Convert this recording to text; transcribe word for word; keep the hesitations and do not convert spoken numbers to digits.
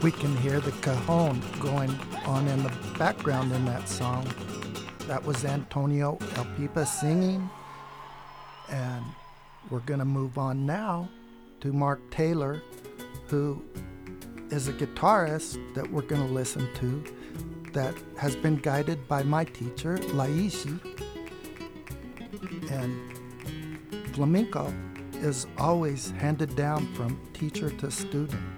We can hear the cajon going on in the background in that song. That was Antonio El Pipa singing. And we're going to move on now to Mark Taylor, who is a guitarist that we're going to listen to that has been guided by my teacher, Laishi. And flamenco is always handed down from teacher to student.